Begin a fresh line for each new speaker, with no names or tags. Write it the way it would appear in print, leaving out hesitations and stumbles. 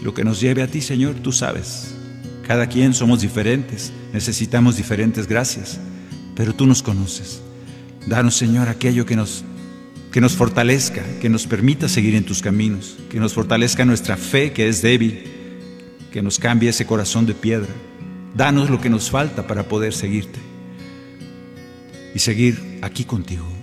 lo que nos lleve a ti, Señor, tú sabes. Cada quien somos diferentes, necesitamos diferentes gracias, pero tú nos conoces. Danos, Señor, aquello que nos fortalezca, que nos permita seguir en tus caminos, que nos fortalezca nuestra fe que es débil, que nos cambie ese corazón de piedra. Danos lo que nos falta para poder seguirte y seguir aquí contigo.